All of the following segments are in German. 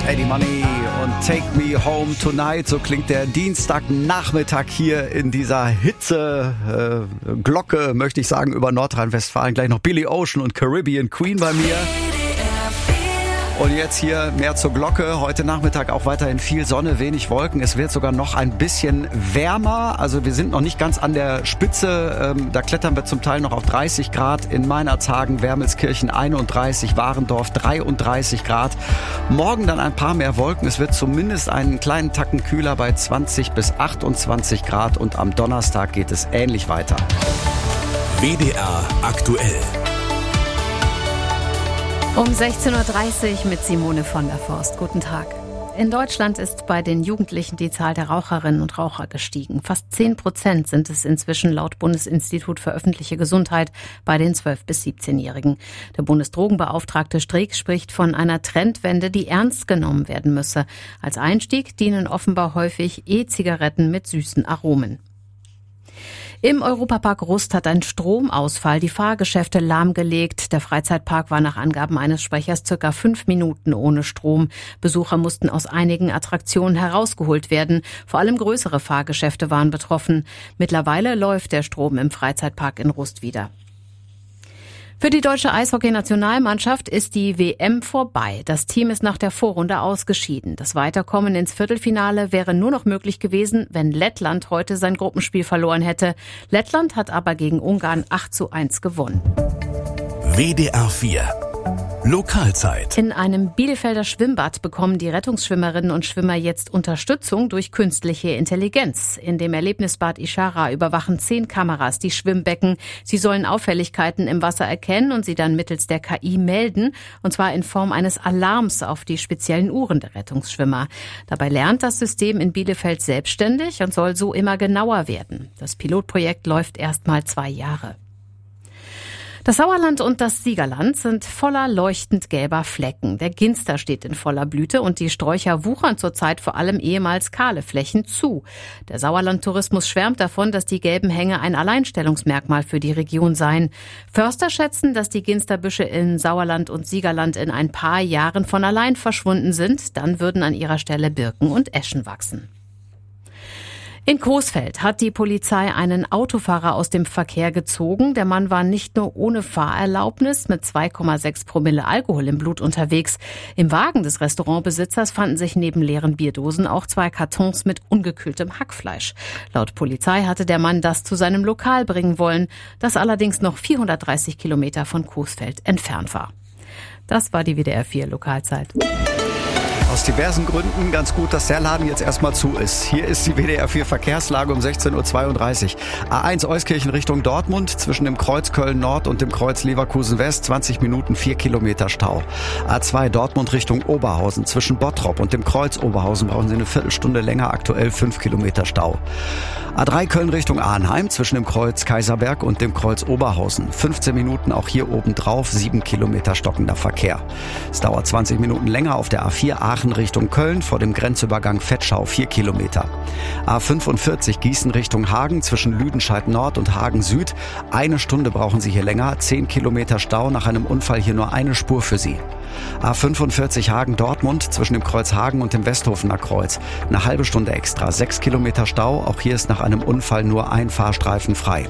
Eddie Money und Take Me Home Tonight. So klingt der Dienstagnachmittag hier in dieser Hitze-Glocke, möchte ich sagen, über Nordrhein-Westfalen. Gleich noch Billy Ocean und Caribbean Queen bei mir. Und jetzt hier mehr zur Glocke. Heute Nachmittag auch weiterhin viel Sonne, wenig Wolken. Es wird sogar noch ein bisschen wärmer. Also wir sind noch nicht ganz an der Spitze. Da klettern wir zum Teil noch auf 30 Grad. In Meinerzhagen, Wermelskirchen 31, Warendorf 33 Grad. Morgen dann ein paar mehr Wolken. Es wird zumindest einen kleinen Tacken kühler bei 20 bis 28 Grad. Und am Donnerstag geht es ähnlich weiter. WDR aktuell. Um 16.30 Uhr mit Simone von der Forst. Guten Tag. In Deutschland ist bei den Jugendlichen die Zahl der Raucherinnen und Raucher gestiegen. Fast 10% sind es inzwischen laut Bundesinstitut für öffentliche Gesundheit bei den 12- bis 17-Jährigen. Der Bundesdrogenbeauftragte Streeck spricht von einer Trendwende, die ernst genommen werden müsse. Als Einstieg dienen offenbar häufig E-Zigaretten mit süßen Aromen. Im Europapark Rust hat ein Stromausfall die Fahrgeschäfte lahmgelegt. Der Freizeitpark war nach Angaben eines Sprechers circa 5 Minuten ohne Strom. Besucher mussten aus einigen Attraktionen herausgeholt werden. Vor allem größere Fahrgeschäfte waren betroffen. Mittlerweile läuft der Strom im Freizeitpark in Rust wieder. Für die deutsche Eishockey-Nationalmannschaft ist die WM vorbei. Das Team ist nach der Vorrunde ausgeschieden. Das Weiterkommen ins Viertelfinale wäre nur noch möglich gewesen, wenn Lettland heute sein Gruppenspiel verloren hätte. Lettland hat aber gegen Ungarn 8:1 gewonnen. WDR 4 Lokalzeit. In einem Bielefelder Schwimmbad bekommen die Rettungsschwimmerinnen und Schwimmer jetzt Unterstützung durch künstliche Intelligenz. In dem Erlebnisbad Ishara überwachen 10 Kameras die Schwimmbecken. Sie sollen Auffälligkeiten im Wasser erkennen und sie dann mittels der KI melden, und zwar in Form eines Alarms auf die speziellen Uhren der Rettungsschwimmer. Dabei lernt das System in Bielefeld selbstständig und soll so immer genauer werden. Das Pilotprojekt läuft erst mal 2 Jahre. Das Sauerland und das Siegerland sind voller leuchtend gelber Flecken. Der Ginster steht in voller Blüte und die Sträucher wuchern zurzeit vor allem ehemals kahle Flächen zu. Der Sauerland-Tourismus schwärmt davon, dass die gelben Hänge ein Alleinstellungsmerkmal für die Region seien. Förster schätzen, dass die Ginsterbüsche in Sauerland und Siegerland in ein paar Jahren von allein verschwunden sind. Dann würden an ihrer Stelle Birken und Eschen wachsen. In Coesfeld hat die Polizei einen Autofahrer aus dem Verkehr gezogen. Der Mann war nicht nur ohne Fahrerlaubnis mit 2,6 Promille Alkohol im Blut unterwegs. Im Wagen des Restaurantbesitzers fanden sich neben leeren Bierdosen auch 2 Kartons mit ungekühltem Hackfleisch. Laut Polizei hatte der Mann das zu seinem Lokal bringen wollen, das allerdings noch 430 Kilometer von Coesfeld entfernt war. Das war die WDR 4 Lokalzeit. Aus diversen Gründen ganz gut, dass der Laden jetzt erstmal zu ist. Hier ist die WDR 4 Verkehrslage um 16.32 Uhr. A1 Euskirchen Richtung Dortmund zwischen dem Kreuz Köln Nord und dem Kreuz Leverkusen West 20 Minuten 4 Kilometer Stau. A2 Dortmund Richtung Oberhausen zwischen Bottrop und dem Kreuz Oberhausen brauchen Sie eine Viertelstunde länger, aktuell 5 Kilometer Stau. A3 Köln Richtung Arnheim zwischen dem Kreuz Kaiserberg und dem Kreuz Oberhausen. 15 Minuten auch hier oben drauf, 7 Kilometer stockender Verkehr. Es dauert 20 Minuten länger auf der A4 Aachen Richtung Köln vor dem Grenzübergang Vetschau 4 Kilometer. A45 Gießen Richtung Hagen zwischen Lüdenscheid Nord und Hagen Süd. 1 Stunde brauchen Sie hier länger, 10 Kilometer Stau, nach einem Unfall hier nur eine Spur für Sie. A45 Hagen-Dortmund zwischen dem Kreuz Hagen und dem Westhofener Kreuz. Eine halbe Stunde extra, 6 Kilometer Stau. Auch hier ist nach einem Unfall nur ein Fahrstreifen frei.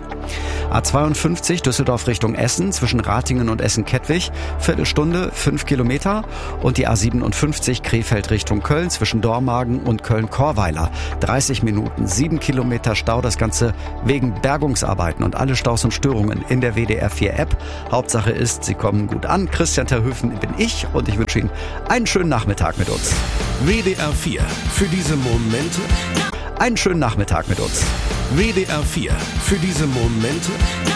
A52 Düsseldorf Richtung Essen zwischen Ratingen und Essen-Kettwig. Viertelstunde, 5 Kilometer. Und die A57 Krefeld Richtung Köln zwischen Dormagen und Köln-Korweiler. 30 Minuten, 7 Kilometer Stau. Das Ganze wegen Bergungsarbeiten und alle Staus und Störungen in der WDR 4 App. Hauptsache ist, Sie kommen gut an. Christian Terhöfen bin ich und ich wünsche Ihnen einen schönen Nachmittag mit uns. WDR 4 für diese Momente. Einen schönen Nachmittag mit uns. WDR 4 für diese Momente.